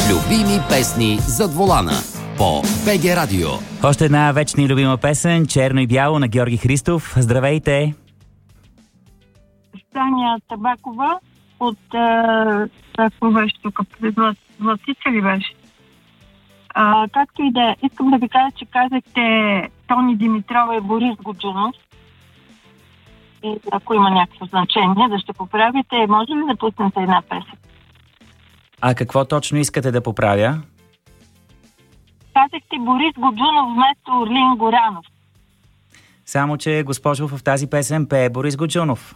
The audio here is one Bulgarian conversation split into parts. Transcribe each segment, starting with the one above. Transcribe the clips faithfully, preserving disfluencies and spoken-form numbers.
Любими песни зад волана по БГ Радио. Още една вечна и любима песен, черно и бяло, на Георги Христов. Здравейте! Таня Табакова от какво беше тук? Златица ли беше? А, както и да е, искам да ви кажа, че казахте Тони Димитрова и Борис Гуджунов. И ако има някакво значение, да ще поправите, може ли да пуснете една песен? А какво точно искате да поправя? Казахте Борис Гуджунов вместо Орлин Горанов. Само че, госпожо, в тази песен пее Борис Гуджунов.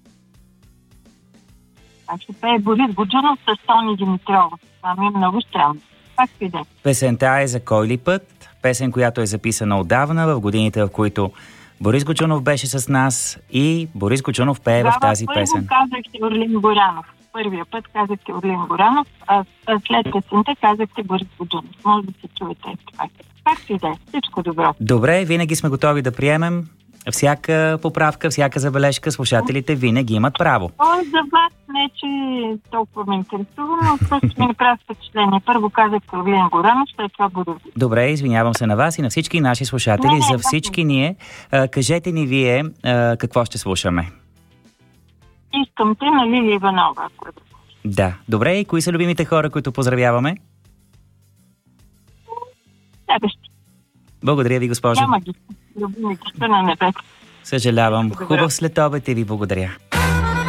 А ще пее Борис Гуджунов с Тони Димитрова. Това ми е много странно. Как си да? Песента е За кой ли път? Песен, която е записана отдавна, в годините, в които Борис Гуджунов беше с нас и Борис Гуджунов пее в тази песен. Първо казахте Орлин Горанов. Първия път казахте Орлин Горанов, а след песента казахте Борис Гуджунов. Може да се чуете това. Как си да е? Всичко добро. Добре, винаги сме готови да приемем всяка поправка, всяка забележка. Слушателите винаги имат право. О, за вас не, че толкова ме интересува, но просто ми направи впечатление. Първо казахте Орлин Горанов, след това Борис. Добре, извинявам се на вас и на всички наши слушатели. Не, не, за всички ние, а, кажете ни вие а, какво ще слушаме. Искам те на Лили Иванова. Да, добре. И кои са любимите хора, които поздравяваме? Следващи. Благодаря ви, госпожо. Няма ги. Любимите са на небето. Съжалявам. Хубав след обед и ви благодаря.